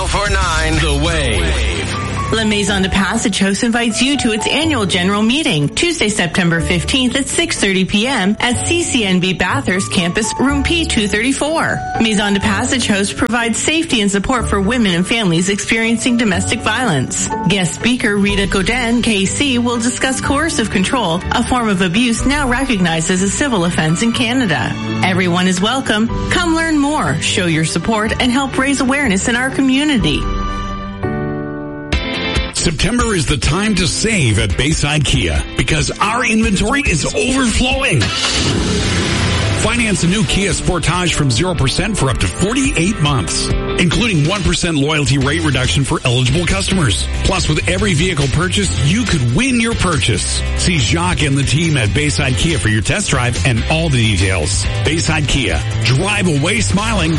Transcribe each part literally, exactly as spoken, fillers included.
oh four nine The Wave. La Maison de Passage House invites you to its annual general meeting, Tuesday, September fifteenth at six thirty p.m. at C C N B Bathurst Campus, room P two thirty-four. Maison de Passage House provides safety and support for women and families experiencing domestic violence. Guest speaker Rita Godin, K C, will discuss coercive control, a form of abuse now recognized as a civil offense in Canada. Everyone is welcome. Come learn more, show your support, and help raise awareness in our community. September is the time to save at Bayside Kia because our inventory is overflowing. Finance a new Kia Sportage from zero percent for up to forty-eight months, including one percent loyalty rate reduction for eligible customers. Plus, with every vehicle purchase, you could win your purchase. See Jacques and the team at Bayside Kia for your test drive and all the details. Bayside Kia. Drive away smiling.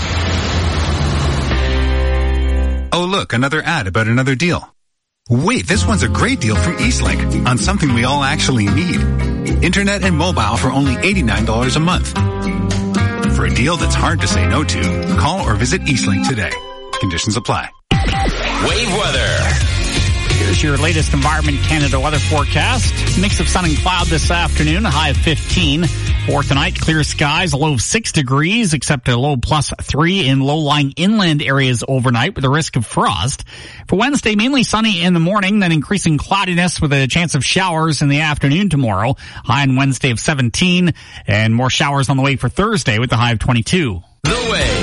Oh, look, another ad about another deal. Wait, this one's a great deal from Eastlink on something we all actually need. Internet and mobile for only eighty-nine dollars a month. For a deal that's hard to say no to, call or visit Eastlink today. Conditions apply. Wave weather. Here's your latest Environment Canada weather forecast. Mix of sun and cloud this afternoon, a high of fifteen. For tonight, clear skies, a low of six degrees, except a low plus three in low-lying inland areas overnight with a risk of frost. For Wednesday, mainly sunny in the morning, then increasing cloudiness with a chance of showers in the afternoon tomorrow. High on Wednesday of seventeen, and more showers on the way for Thursday with a high of twenty-two. The Wave.